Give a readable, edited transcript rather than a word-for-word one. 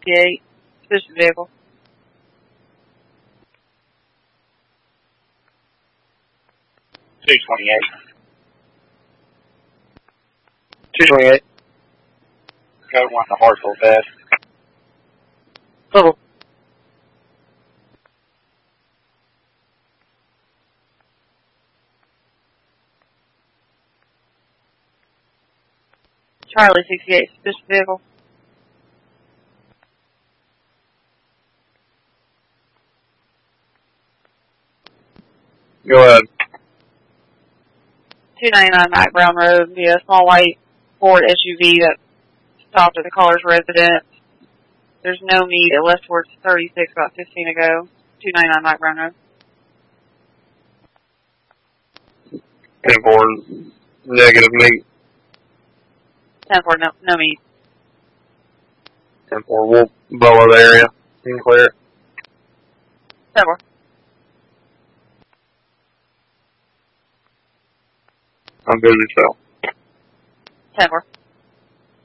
228, suspicious vehicle. $228. Code 1 to Hartsville Fast. Total. Charlie 68, suspicious vehicle. Go ahead. 299 Mac Brown Road, via a small white Ford SUV that stopped at the caller's residence. There's no meat. It left towards 36 about 15 ago. 299 Mac Brown Road. 10-4, negative meat. 10-4, no meat. 10-4, we'll blow the area. You can clear it. 10-4. I'm good as yourself. 10-4.